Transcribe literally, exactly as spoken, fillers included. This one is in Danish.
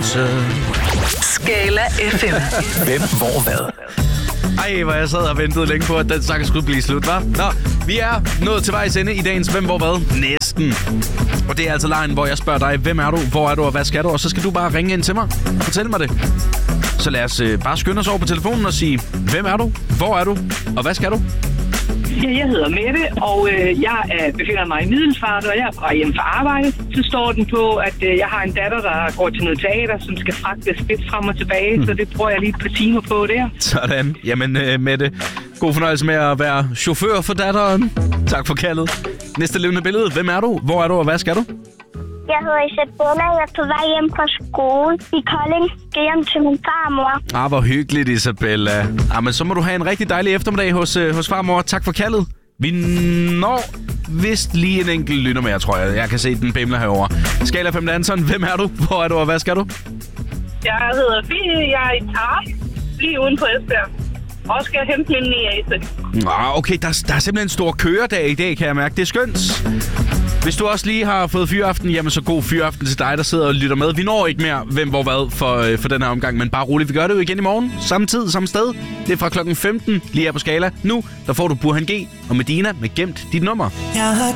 pause. Skala F M. Hvem, hvor, hvad? Ej, hvor jeg sad og ventede længe på, at den sang skulle blive slut, hva'? Nå, vi er nået til vejs ende i dagens Hvem, hvor, hvad? Næsten. Og det er altså lejen, hvor jeg spørger dig, hvem er du, hvor er du, og hvad skal du? Og så skal du bare ringe ind til mig og fortælle mig det. Så lad os øh, bare skynde os over på telefonen og sige, hvem er du, hvor er du, og hvad skal du? Ja, jeg hedder Mette, og øh, jeg er, befinder mig i Middelfart, og jeg er på vej hjem fra arbejde. Så står den på, at øh, jeg har en datter, der går til noget teater, som skal fragte spids frem og tilbage, mm. så det bruger jeg lige et par timer på der. Sådan. Jamen, øh, Mette, god fornøjelse med at være chauffør for datteren. Tak for kaldet. Næste levende billede. Hvem er du? Hvor er du, og hvad skal du? Jeg hedder Isabella, jeg er på vej hjem fra skole i Kolding. Skal hjem til min farmor. Ah, hvor hyggeligt, Isabella. Ah, men så må du have en rigtig dejlig eftermiddag hos, øh, hos farmor. Tak for kaldet. Vi når vist lige en enkelt lytter med, tror jeg. Jeg kan se, den bimler herovre. Skala fem Anton, hvem er du? Hvor er du, og hvad skal du? Jeg hedder Fie, jeg er i Tarp, lige uden på Esbjerg. Og skal hente min niece. Ah, okay, der, der er simpelthen en stor køredag i dag, kan jeg mærke. Det er skønt. Hvis du også lige har fået fyraften, jamen så god fyraften til dig, der sidder og lytter med. Vi når ikke mere hvem, hvor, hvad for, øh, for den her omgang, men bare roligt. Vi gør det jo igen i morgen. Samme tid, samme sted. Det er fra klokken femten lige her på Skala. Nu, der får du Burhan G og Medina med Gemt dit nummer. Jeg har